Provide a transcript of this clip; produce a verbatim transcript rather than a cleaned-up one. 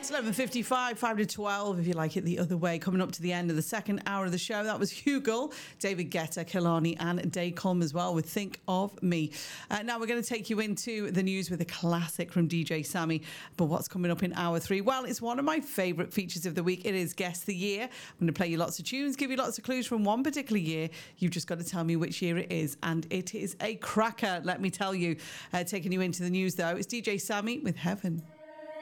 eleven fifty-five, five to twelve, if you like it the other way. Coming up to the end of the second hour of the show, that was Hugel, David Guetta, Kehlani and Dacom as well with Think of Me. Uh, now we're going to take you into the news with a classic from D J Sammy. But what's coming up in hour three? Well, it's one of my favourite features of the week. It is Guess the Year. I'm going to play you lots of tunes, give you lots of clues from one particular year. You've just got to tell me which year it is. And it is a cracker, let me tell you. Uh, taking you into the news, though, it's D J Sammy with Heaven.